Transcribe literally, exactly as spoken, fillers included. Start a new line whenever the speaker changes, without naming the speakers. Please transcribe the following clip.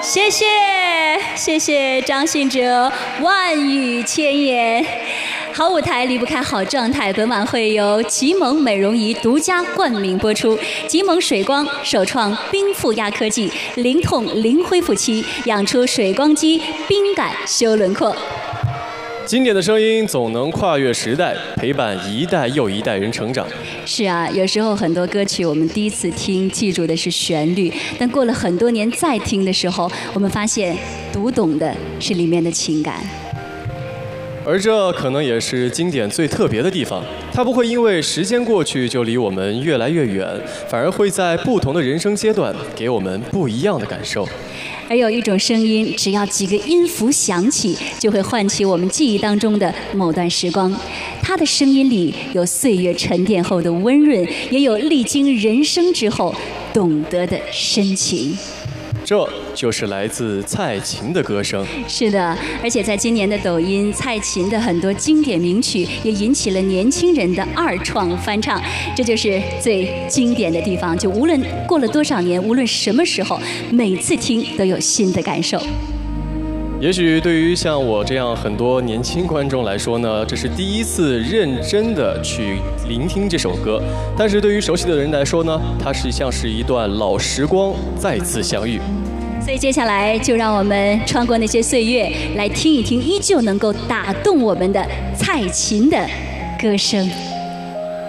谢谢谢谢张信哲，万语千言。好舞台离不开好状态，本晚会由吉蒙美容仪独家冠名播出。吉蒙水光首创冰负压科技，零痛零恢复期，养出水光肌，冰感修轮廓。
经典的声音总能跨越时代，陪伴一代又一代人成长。
是啊，有时候很多歌曲我们第一次听记住的是旋律，但过了很多年再听的时候，我们发现读懂的是里面的情感。
而这可能也是经典最特别的地方，它不会因为时间过去就离我们越来越远，反而会在不同的人生阶段给我们不一样的感受。
而有一种声音，只要几个音符响起，就会唤起我们记忆当中的某段时光。它的声音里有岁月沉淀后的温润，也有历经人生之后懂得的深情。
这就是来自蔡琴的歌声。
是的，而且在今年的抖音，蔡琴的很多经典名曲也引起了年轻人的二创翻唱，这就是最经典的地方。就无论过了多少年，无论什么时候，每次听都有新的感受。
也许对于像我这样很多年轻观众来说呢，这是第一次认真的去聆听这首歌，但是对于熟悉的人来说呢，它是像是一段老时光再次相遇。
所以接下来就让我们穿过那些岁月，来听一听依旧能够打动我们的蔡琴的歌声。